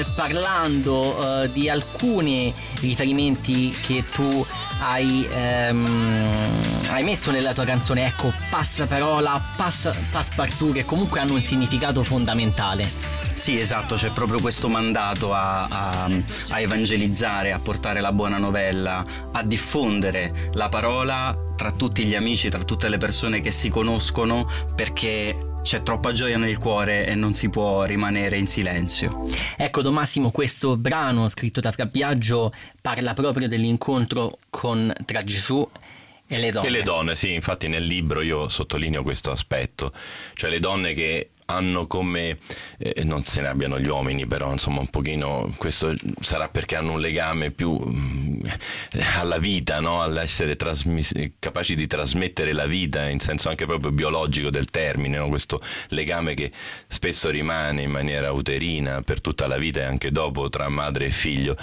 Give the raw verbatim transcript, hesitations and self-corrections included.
parlando uh, di alcuni riferimenti che tu hai, um, hai messo nella tua canzone, ecco, passaparola, pass, passepartout, che comunque hanno un significato fondamentale. Sì, esatto, c'è proprio questo mandato a, a, a evangelizzare, a portare la buona novella, a diffondere la parola tra tutti gli amici, tra tutte le persone che si conoscono, perché c'è troppa gioia nel cuore e non si può rimanere in silenzio. Ecco, Don Massimo, questo brano scritto da Fra Biagio parla proprio dell'incontro con tra Gesù e le donne. E le donne, sì, infatti nel libro io sottolineo questo aspetto, cioè le donne che hanno come, eh, non se ne abbiano gli uomini, però insomma un pochino, questo sarà perché hanno un legame più mh, alla vita, no? All'essere trasmis- capaci di trasmettere la vita in senso anche proprio biologico del termine, no? Questo legame che spesso rimane in maniera uterina per tutta la vita e anche dopo tra madre e figlio.